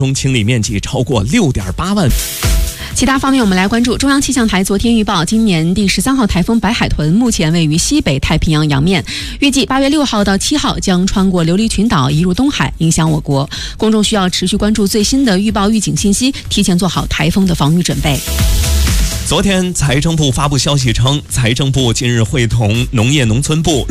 中清理面积超过6.8万。 其他方面，我们来关注中央气象台昨天预报，今年第13号台风白海豚目前位于西北太平洋洋面，预计8月6号到7号将穿过琉璃群岛移入东海，影响我国。公众需要持续关注最新的预报预警信息，提前做好台风的防御准备。 昨天，财政部发布消息称，财政部近日会同农业农村部